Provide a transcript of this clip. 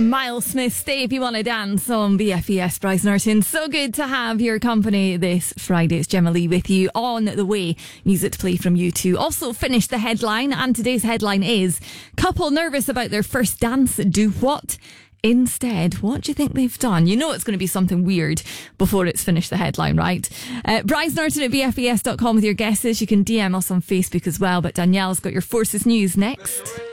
Miles Smith, Stay If You Want to Dance on BFES. Bryce Norton, so good to have your company this Friday. It's Gemma Lee with you. On the way, music to play from U2. Also finished the headline, and today's headline is couple nervous about their first dance do what instead. What do you think they've done? You know it's going to be something weird before it's finished the headline, right? Bryce Norton at bfes.com with your guesses. You can DM us on Facebook as well, but Danielle's got your Forces News next.